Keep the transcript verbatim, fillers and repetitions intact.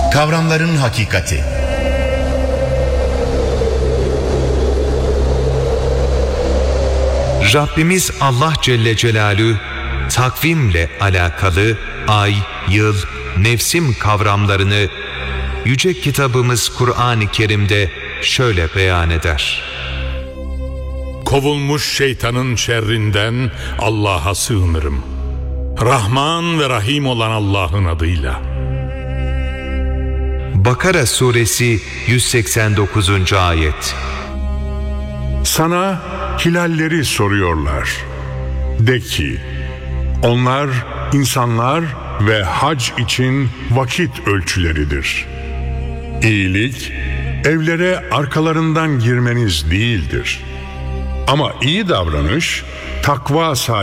Kavramların hakikati. Rabbimiz Allah Celle Celaluhu takvimle alakalı ay, yıl, mevsim kavramlarını yüce kitabımız Kur'an-ı Kerim'de şöyle beyan eder. Kovulmuş şeytanın şerrinden Allah'a sığınırım. Rahman ve Rahim olan Allah'ın adıyla. Bakara suresi yüz seksen dokuzuncu ayet. Sana hilalleri soruyorlar. De ki, onlar insanlar ve hac için vakit ölçüleridir. İyilik, evlere arkalarından girmeniz değildir. Ama iyi davranış, takva sahibi